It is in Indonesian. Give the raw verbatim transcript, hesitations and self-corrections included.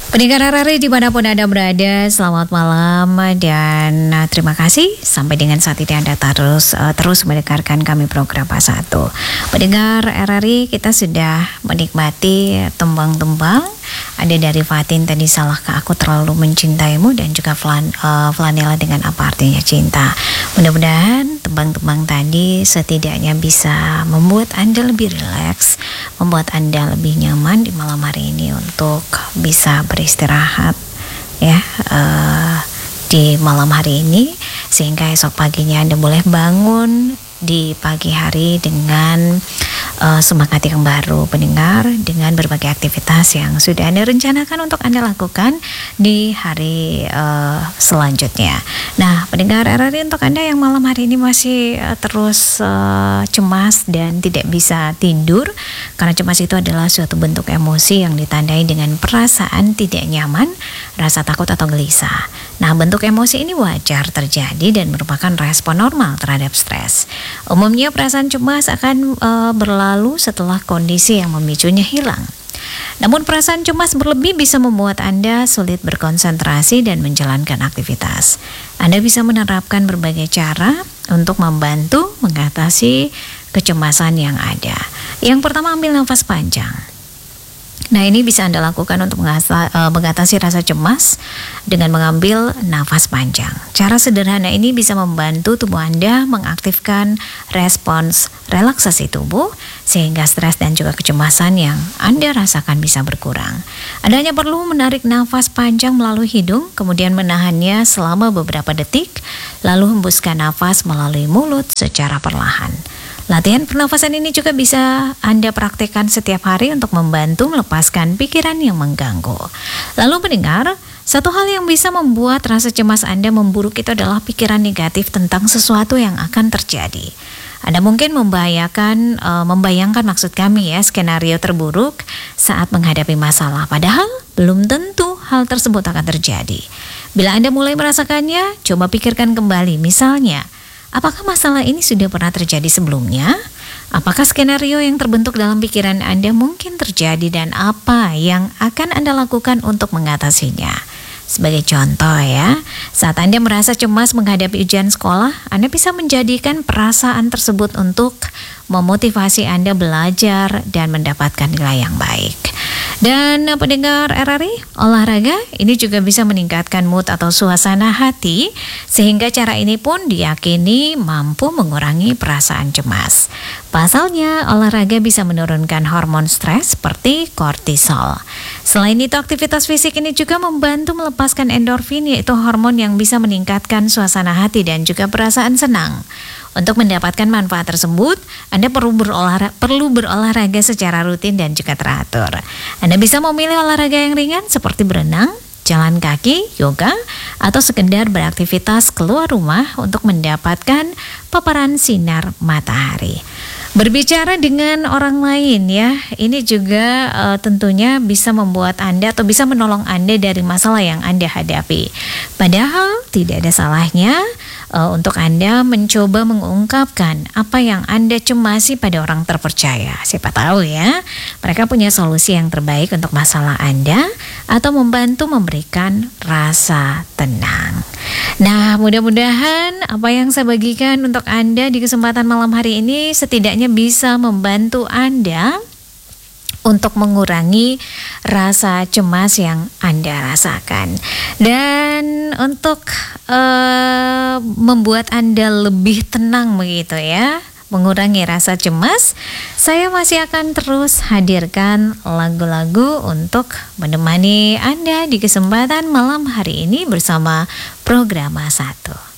Pendengar R R I dimanapun Anda berada, selamat malam dan uh, terima kasih. Sampai dengan saat ini Anda terus uh, terus mendengarkan kami program Pas Satu. Pendengar R R I, kita sudah menikmati tembang-tembang. Ada dari Fatin tadi, Salahkah Aku Terlalu Mencintaimu, dan juga Flan, uh, Flanela dengan Apa Artinya Cinta. Mudah-mudahan tembang-tembang tadi setidaknya bisa membuat Anda lebih rileks, membuat Anda lebih nyaman di malam hari ini untuk bisa beristirahat ya uh, di malam hari ini, sehingga esok paginya Anda boleh bangun di pagi hari dengan uh, semangat yang baru, pendengar, dengan berbagai aktivitas yang sudah Anda rencanakan untuk Anda lakukan di hari uh, selanjutnya. Nah, pendengar R R I, untuk Anda yang malam hari ini masih uh, terus uh, cemas dan tidak bisa tidur, karena cemas itu adalah suatu bentuk emosi yang ditandai dengan perasaan tidak nyaman, rasa takut atau gelisah. Nah, bentuk emosi ini wajar terjadi dan merupakan respon normal terhadap stres. Umumnya perasaan cemas akan e, berlalu setelah kondisi yang memicunya hilang. Namun perasaan cemas berlebih bisa membuat Anda sulit berkonsentrasi dan menjalankan aktivitas. Anda bisa menerapkan berbagai cara untuk membantu mengatasi kecemasan yang ada. Yang pertama, ambil nafas panjang. Nah, ini bisa Anda lakukan untuk mengatasi rasa cemas dengan mengambil nafas panjang. Cara sederhana ini bisa membantu tubuh Anda mengaktifkan respons relaksasi tubuh, sehingga stres dan juga kecemasan yang Anda rasakan bisa berkurang. Anda hanya perlu menarik nafas panjang melalui hidung, kemudian menahannya selama beberapa detik, lalu hembuskan nafas melalui mulut secara perlahan. Latihan pernafasan ini juga bisa Anda praktekkan setiap hari untuk membantu melepaskan pikiran yang mengganggu. Lalu pendengar, satu hal yang bisa membuat rasa cemas Anda memburuk itu adalah pikiran negatif tentang sesuatu yang akan terjadi. Anda mungkin membayangkan, uh, membayangkan maksud kami ya, skenario terburuk saat menghadapi masalah. Padahal belum tentu hal tersebut akan terjadi. Bila Anda mulai merasakannya, coba pikirkan kembali. Misalnya, apakah masalah ini sudah pernah terjadi sebelumnya? Apakah skenario yang terbentuk dalam pikiran Anda mungkin terjadi, dan apa yang akan Anda lakukan untuk mengatasinya? Sebagai contoh ya, saat Anda merasa cemas menghadapi ujian sekolah, Anda bisa menjadikan perasaan tersebut untuk memotivasi Anda belajar dan mendapatkan nilai yang baik. Dan pendengar R R I, olahraga ini juga bisa meningkatkan mood atau suasana hati, sehingga cara ini pun diyakini mampu mengurangi perasaan cemas. Pasalnya, olahraga bisa menurunkan hormon stres seperti kortisol. Selain itu, aktivitas fisik ini juga membantu melepaskan endorfin, yaitu hormon yang bisa meningkatkan suasana hati dan juga perasaan senang. Untuk mendapatkan manfaat tersebut, Anda perlu berolahraga, perlu berolahraga secara rutin dan juga teratur. Anda bisa memilih olahraga yang ringan seperti berenang, jalan kaki, yoga, atau sekedar beraktivitas keluar rumah untuk mendapatkan paparan sinar matahari. Berbicara dengan orang lain ya, ini juga uh, tentunya bisa membuat Anda atau bisa menolong Anda dari masalah yang Anda hadapi. Padahal tidak ada salahnya uh, untuk Anda mencoba mengungkapkan apa yang Anda cemasi pada orang terpercaya. Siapa tahu ya, mereka punya solusi yang terbaik untuk masalah Anda atau membantu memberikan rasa tenang. Nah, mudah-mudahan apa yang saya bagikan untuk Anda di kesempatan malam hari ini setidaknya bisa membantu Anda untuk mengurangi rasa cemas yang Anda rasakan. Dan untuk uh, membuat Anda lebih tenang begitu ya, mengurangi rasa cemas, saya masih akan terus hadirkan lagu-lagu untuk menemani Anda di kesempatan malam hari ini bersama program Satu.